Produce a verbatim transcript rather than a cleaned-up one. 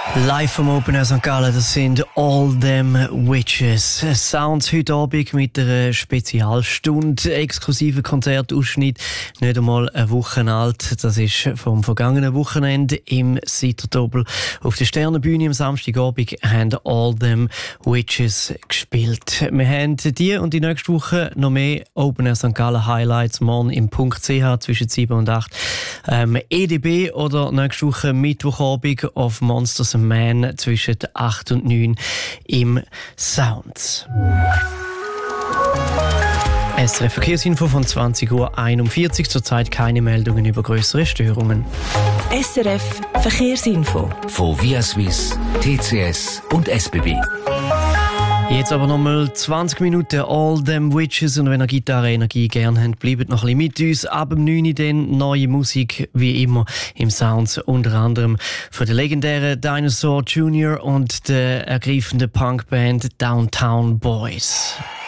Live vom Open Air Sankt Gallen, das sind All Them Witches. Sounds heute Abend mit einer Spezialstunde, exklusiven Konzertausschnitt, nicht einmal eine Woche alt. Das ist vom vergangenen Wochenende im Sitterdobel. Auf der Sternenbühne am Samstagabend haben All Them Witches gespielt. Wir haben die und die nächste Woche noch mehr Open Air Sankt Gallen Highlights morgen im Punkt C H zwischen sieben und acht. Ähm, E D B oder nächste Woche Mittwochabend auf Monsters and Man zwischen acht und neun im Sounds. S R F Verkehrsinfo von zwanzig Uhr einundvierzig. Zurzeit keine Meldungen über größere Störungen. S R F Verkehrsinfo von Via Swiss, T C S und S B B. Jetzt aber nochmal zwanzig Minuten All Them Witches, und wenn ihr Gitarre-Energie gerne habt, bleibt noch ein bisschen mit uns. Ab dem neun Uhr dann neue Musik, wie immer, im Sounds, unter anderem von der legendären Dinosaur Junior und der ergreifenden Punkband Downtown Boys.